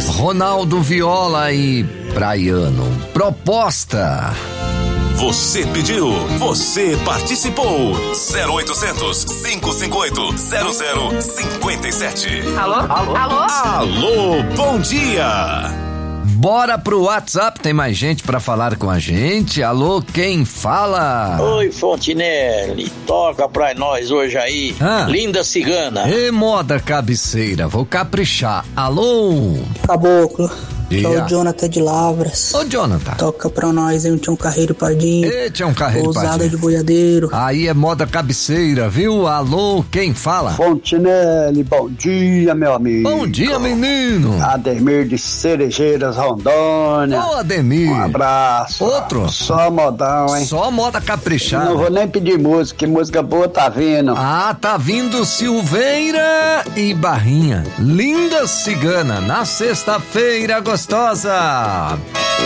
Ronaldo Viola e Praiano. Proposta. Você pediu, você participou. 0800 558 0057. Alô? Alô, bom dia. Bora pro WhatsApp, tem mais gente pra falar com a gente. Alô, quem fala? Oi, Fontinelli, toca pra nós hoje aí. Linda Cigana. E moda cabeceira, vou caprichar. Alô? Caboclo. Que é o Yeah. Jonathan de Lavras. Ô, Jonathan. Toca pra nós aí um Tião Carreiro Pardinho. Ei, Tião Carreiro Ousada Pardinho. de boiadeiro. Aí é moda cabeceira, viu? Alô, quem fala? Fontinelli, bom dia, meu amigo. Bom dia, menino. Ademir de Cerejeiras, Rondônia. Ô, Ademir. Um abraço. Outro? Só modão, hein? Só moda caprichada. Não vou nem pedir música, que música boa tá vindo. Ah, tá vindo Silveira e Barrinha. Linda Cigana, na sexta-feira gostosa.